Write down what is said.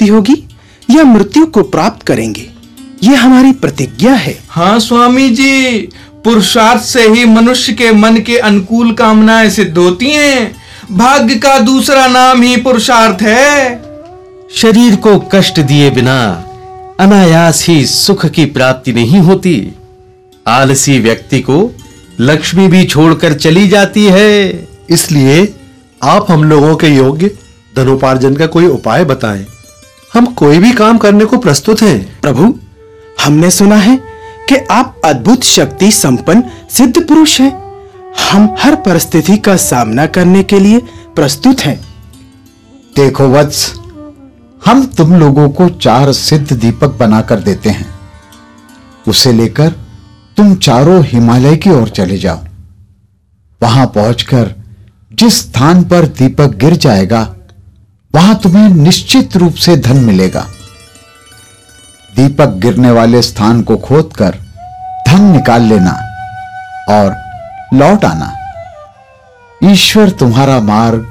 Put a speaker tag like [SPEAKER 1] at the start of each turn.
[SPEAKER 1] प्राप्ति होगी या मृत्यु को प्राप्त करेंगे, ये हमारी प्रतिज्ञा है।
[SPEAKER 2] हाँ स्वामी जी, पुरुषार्थ से ही मनुष्य के मन के अनुकूल कामनाएं सिद्ध होती हैं। भाग्य का दूसरा नाम ही पुरुषार्थ है।
[SPEAKER 3] शरीर को कष्ट दिए बिना अनायास ही सुख की प्राप्ति नहीं होती। आलसी व्यक्ति को लक्ष्मी भी छोड़कर चली जाती है।
[SPEAKER 4] इसलिए आप हम लोगों के योग्य धनोपार्जन का कोई उपाय बताएं। हम कोई भी काम करने को प्रस्तुत हैं।
[SPEAKER 1] प्रभु, हमने सुना है कि आप अद्भुत शक्ति संपन्न सिद्ध पुरुष हैं। हम हर परिस्थिति का सामना करने के लिए प्रस्तुत हैं।
[SPEAKER 5] देखो वत्स, हम तुम लोगों को 4 सिद्ध दीपक बनाकर देते हैं। उसे लेकर तुम चारों हिमालय की ओर चले जाओ। वहां पहुंचकर जिस स्थान पर दीपक गिर जाएगा, वहां तुम्हें निश्चित रूप से धन मिलेगा। दीपक गिरने वाले स्थान को खोदकर धन निकाल लेना और लौट आना। ईश्वर तुम्हारा मार्ग